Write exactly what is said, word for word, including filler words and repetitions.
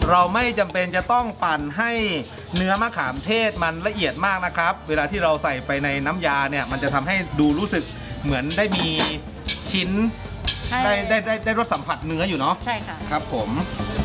เราไม่จำเป็นจะต้องปั่นให้เนื้อมะขามเทศมันละเอียดมากนะครับเวลาที่เราใส่ไปในน้ำยาเนี่ยมันจะทำให้ดูรู้สึกเหมือนได้มีชิ้นได้ได้ได้ได้รสสัมผัสเนื้ออยู่เนาะใช่ค่ะครับผม